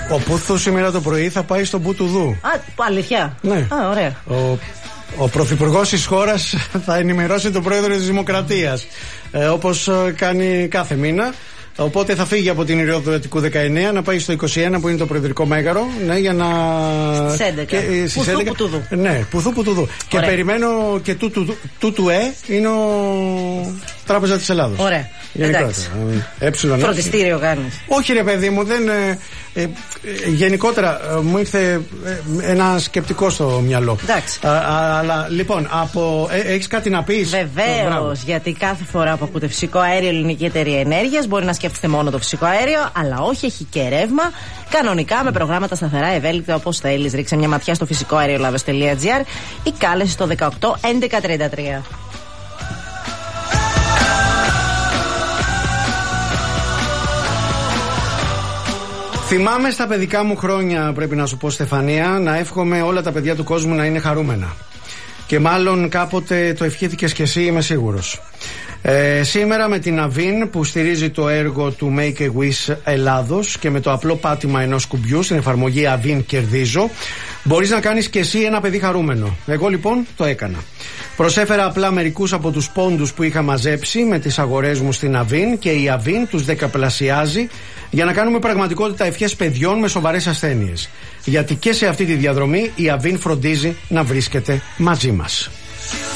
Ο Πούθου σήμερα το πρωί θα πάει στον Πουτουδού. Αλήθεια. Ναι. Ωραία. Ο πρωθυπουργός της χώρας θα ενημερώσει τον πρόεδρο της Δημοκρατίας, όπως κάνει κάθε μήνα. Οπότε θα φύγει από την Ηριοδοτικού 19 να πάει στο 21 που είναι το Προεδρικό Μέγαρο. Ναι, για να. Στις 11. Πουτουδού. Ναι, Πουτουδού. Και περιμένω και τούτου είναι ο Τράπεζα της Ελλάδος. Ωραία. Εντάξει. Φροντιστήριο κάνεις. Όχι, ρε παιδί μου, δεν. Γενικότερα μου ήρθε ένα σκεπτικό στο μυαλό. Εντάξει. Αλλά λοιπόν, έχεις κάτι να πεις? Βεβαίως, γιατί κάθε φορά που ακούτε φυσικό αέριο, Ελληνική Εταιρεία Ενέργειας, μπορεί να σκέφτεστε μόνο το φυσικό αέριο, αλλά όχι, έχει και ρεύμα. Κανονικά με προγράμματα σταθερά, ευέλικτα όπως θέλεις. Ρίξε μια ματιά στο φυσικοαεριολάβες.gr ή κάλεσε στο 18 11 33. Θυμάμαι στα παιδικά μου χρόνια, πρέπει να σου πω, Στεφανία, να εύχομαι όλα τα παιδιά του κόσμου να είναι χαρούμενα. Και μάλλον κάποτε το ευχήθηκες κι εσύ, είμαι σίγουρος. Σήμερα με την Avin που στηρίζει το έργο του Make a Wish Ελλάδος και με το απλό πάτημα ενός κουμπιού στην εφαρμογή Avin Κερδίζω, μπορείς να κάνεις κι εσύ ένα παιδί χαρούμενο. Εγώ λοιπόν το έκανα. Προσέφερα απλά μερικούς από τους πόντους που είχα μαζέψει με τις αγορές μου στην Avin και η Avin τους δεκαπλασιάζει για να κάνουμε πραγματικότητα ευχές παιδιών με σοβαρές ασθένειες. Γιατί και σε αυτή τη διαδρομή η Avin φροντίζει να βρίσκεται μαζί μας.